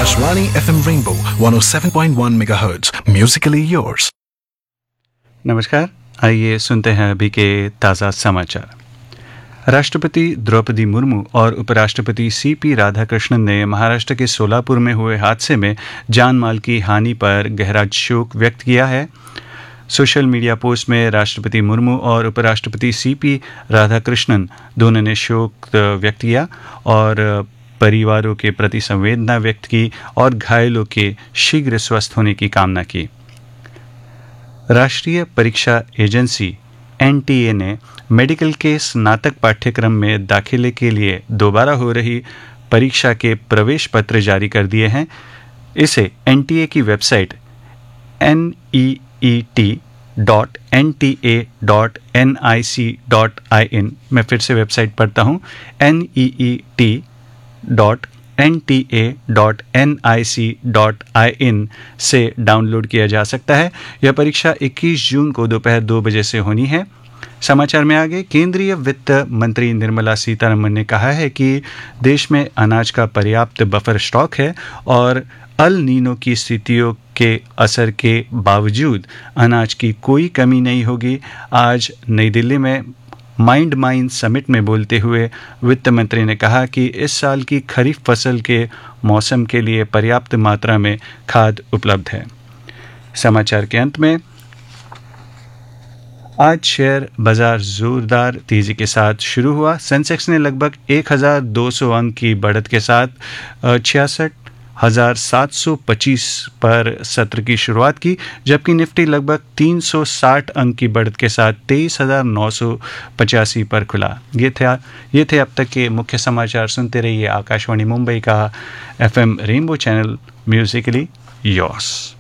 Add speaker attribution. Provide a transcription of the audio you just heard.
Speaker 1: Akashvani FM Rainbow 107.1 MHz. Musically yours.
Speaker 2: नमस्कार, आइए सुनते हैं अभी के ताज़ा समाचार। राष्ट्रपति द्रौपदी मुर्मू और उपराष्ट्रपति सीपी राधाकृष्णन ने महाराष्ट्र के सोलापुर में हुए हादसे में जान माल की हानि पर गहरा शोक व्यक्त किया है। सोशल मीडिया पोस्ट में राष्ट्रपति मुर्मू और उपराष्ट्रपति सीपी राधाकृष्णन दोनों ने शोक व्यक्त किया और परिवारों के प्रति संवेदना व्यक्त की और घायलों के शीघ्र स्वस्थ होने की कामना की। राष्ट्रीय परीक्षा एजेंसी एनटीए ने मेडिकल के स्नातक पाठ्यक्रम में दाखिले के लिए दोबारा हो रही परीक्षा के प्रवेश पत्र जारी कर दिए हैं। इसे एनटीए की वेबसाइट neet.nta.nic.in मैं फिर से वेबसाइट पढ़ता हूँ neet.nta.nic.in से डाउनलोड किया जा सकता है। यह परीक्षा 21 जून को दोपहर 2 बजे से होनी है। समाचार में आगे, केंद्रीय वित्त मंत्री निर्मला सीतारमण ने कहा है कि देश में अनाज का पर्याप्त बफर स्टॉक है और अल नीनो की स्थितियों के असर के बावजूद अनाज की कोई कमी नहीं होगी। आज नई दिल्ली में माइंड माइन समिट में बोलते हुए वित्त मंत्री ने कहा कि इस साल की खरीफ फसल के मौसम के लिए पर्याप्त मात्रा में खाद उपलब्ध है। समाचार के अंत में, आज शेयर बाजार जोरदार तेजी के साथ शुरू हुआ। सेंसेक्स ने लगभग 1200 अंक की बढ़त के साथ 66,725 पर सत्र की शुरुआत की, जबकि निफ्टी लगभग 360 अंक की बढ़त के साथ 23,985 पर खुला। ये थे अब तक के मुख्य समाचार। सुनते रहिए आकाशवाणी मुंबई का FM rainbow channel, Musically yours.